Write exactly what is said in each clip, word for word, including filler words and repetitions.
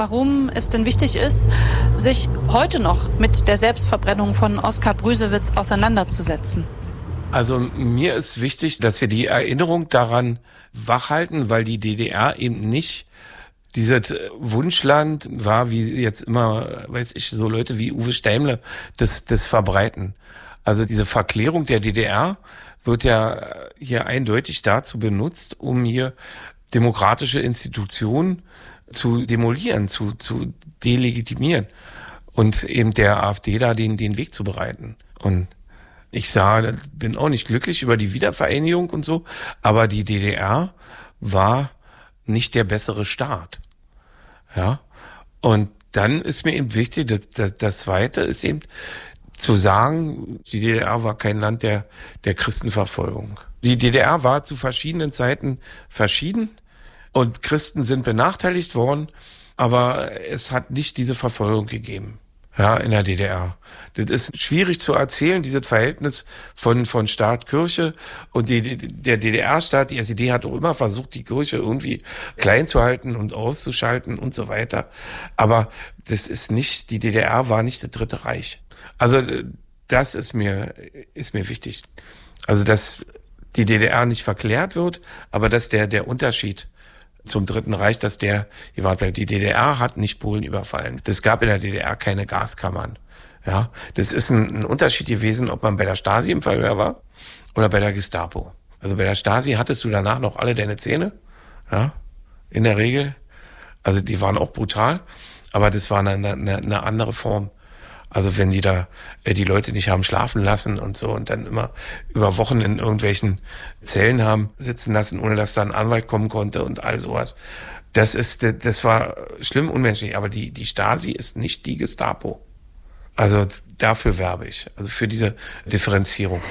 Warum es denn wichtig ist, sich heute noch mit der Selbstverbrennung von Oskar Brüsewitz auseinanderzusetzen. Also mir ist wichtig, dass wir die Erinnerung daran wachhalten, weil die D D R eben nicht dieses Wunschland war, wie jetzt immer, weiß ich, so Leute wie Uwe Steimle das, das verbreiten. Also diese Verklärung der D D R wird ja hier eindeutig dazu benutzt, um hier demokratische Institutionen zu demolieren, zu, zu delegitimieren und eben der AfD da den, den Weg zu bereiten. Und ich sage, bin auch nicht glücklich über die Wiedervereinigung und so, aber die D D R war nicht der bessere Staat. Ja. Und dann ist mir eben wichtig, dass, dass, das Zweite ist eben zu sagen, die D D R war kein Land der, der Christenverfolgung. Die D D R war zu verschiedenen Zeiten verschieden und Christen sind benachteiligt worden, aber es hat nicht diese Verfolgung gegeben. Ja, in der D D R. Das ist schwierig zu erzählen, dieses Verhältnis von, von Staat, Kirche. Und die, der D D R-Staat, die S E D hat auch immer versucht, die Kirche irgendwie klein zu halten und auszuschalten und so weiter. Aber das ist nicht, die D D R war nicht das Dritte Reich. Also, das ist mir, ist mir wichtig. Also, dass die D D R nicht verklärt wird, aber dass der, der Unterschied zum Dritten Reich, dass der gewahrt bleibt. Die D D R hat nicht Polen überfallen. Es gab in der D D R keine Gaskammern. Ja, das ist ein, ein Unterschied gewesen, ob man bei der Stasi im Verhör war oder bei der Gestapo. Also bei der Stasi hattest du danach noch alle deine Zähne. Ja, in der Regel. Also die waren auch brutal, aber das war eine, eine, eine andere Form. Also wenn die da äh, die Leute nicht haben schlafen lassen und so und dann immer über Wochen in irgendwelchen Zellen haben sitzen lassen, ohne dass da ein Anwalt kommen konnte und all sowas. Das ist, das war schlimm, unmenschlich. Aber die, die Stasi ist nicht die Gestapo. Also dafür werbe ich. Also für diese Differenzierung.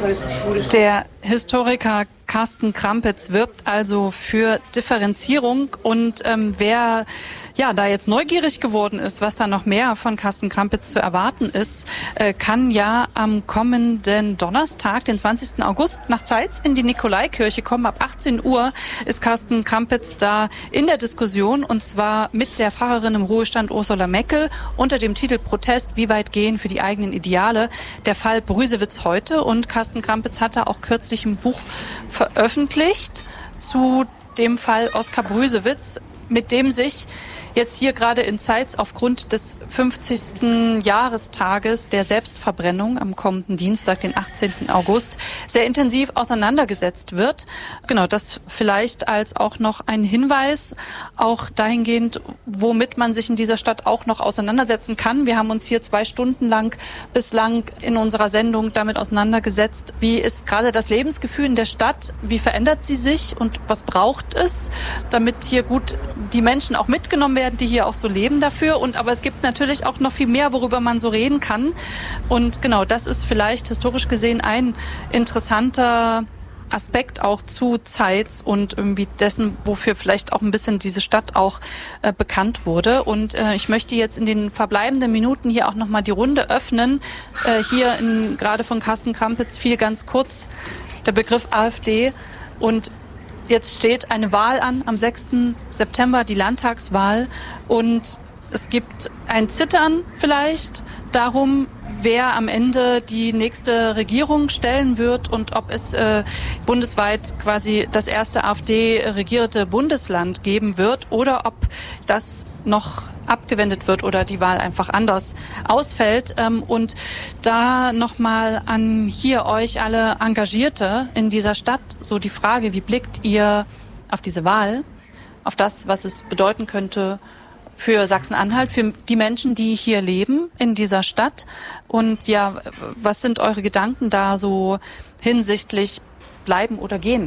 Der Historiker Carsten Krampitz wirbt also für Differenzierung und ähm, wer ja da jetzt neugierig geworden ist, was da noch mehr von Carsten Krampitz zu erwarten ist, äh, kann ja am kommenden Donnerstag, den zwanzigsten August, nach Zeitz in die Nikolaikirche kommen. Ab achtzehn Uhr ist Carsten Krampitz da in der Diskussion und zwar mit der Pfarrerin im Ruhestand Ursula Meckel unter dem Titel Protest, wie weit gehen für die eigenen Ideale. Der Fall Brüsewitz heute und Carsten Krampitz hat da auch kürzlich ein Buch veröffentlicht zu dem Fall Oskar Brüsewitz, mit dem sich jetzt hier gerade in Zeitz aufgrund des fünfzigsten Jahrestages der Selbstverbrennung am kommenden Dienstag, den achtzehnten August, sehr intensiv auseinandergesetzt wird. Genau, das vielleicht als auch noch ein Hinweis, auch dahingehend, womit man sich in dieser Stadt auch noch auseinandersetzen kann. Wir haben uns hier zwei Stunden lang bislang in unserer Sendung damit auseinandergesetzt, wie ist gerade das Lebensgefühl in der Stadt, wie verändert sie sich und was braucht es, damit hier gut die Menschen auch mitgenommen werden, die hier auch so leben dafür. Und aber es gibt natürlich auch noch viel mehr, worüber man so reden kann. Und genau, das ist vielleicht historisch gesehen ein interessanter Aspekt auch zu Zeitz und irgendwie dessen, wofür vielleicht auch ein bisschen diese Stadt auch äh, bekannt wurde. Und äh, ich möchte jetzt in den verbleibenden Minuten hier auch nochmal die Runde öffnen. Äh, hier in, gerade von Carsten Krampitz fiel ganz kurz der Begriff AfD und jetzt steht eine Wahl an, am sechsten September, die Landtagswahl. Und es gibt ein Zittern vielleicht darum, wer am Ende die nächste Regierung stellen wird und ob es äh, bundesweit quasi das erste AfD-regierte Bundesland geben wird oder ob das noch abgewendet wird oder die Wahl einfach anders ausfällt. Ähm, und da nochmal an hier euch alle Engagierte in dieser Stadt so die Frage, wie blickt ihr auf diese Wahl, auf das, was es bedeuten könnte für Sachsen-Anhalt, für die Menschen, die hier leben in dieser Stadt. Und ja, was sind eure Gedanken da so hinsichtlich bleiben oder gehen?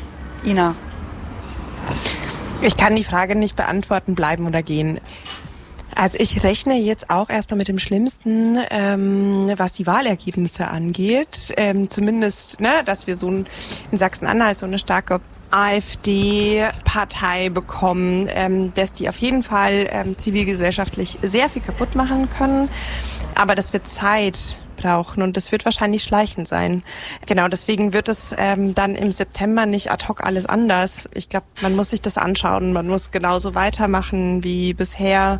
Ina? Ich kann die Frage nicht beantworten, bleiben oder gehen. Also ich rechne jetzt auch erstmal mit dem Schlimmsten, ähm, was die Wahlergebnisse angeht. Ähm, zumindest, ne, dass wir so ein, in Sachsen-Anhalt so eine starke AfD-Partei bekommen, ähm, dass die auf jeden Fall ähm, zivilgesellschaftlich sehr viel kaputt machen können. Aber das wird Zeit brauchen und das wird wahrscheinlich schleichend sein. Genau, deswegen wird es ähm, dann im September nicht ad hoc alles anders. Ich glaube, man muss sich das anschauen, man muss genauso weitermachen wie bisher.